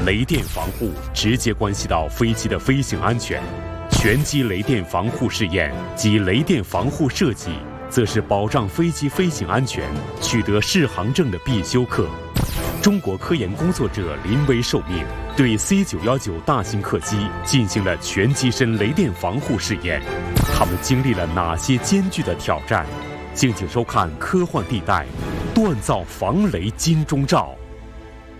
雷电防护直接关系到飞机的飞行安全，全机雷电防护试验及雷电防护设计，则是保障飞机飞行安全、取得适航证的必修课。中国科研工作者临危受命，对 C919大型客机进行了全机身雷电防护试验。他们经历了哪些艰巨的挑战？敬请收看《科幻地带》，锻造防雷金钟罩。